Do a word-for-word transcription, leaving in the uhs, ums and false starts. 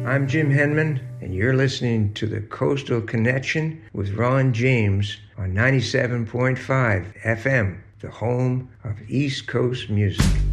I'm Jim Henman, and you're listening to the Coastal Connection with Ron James on ninety-seven point five F M, the home of East Coast music.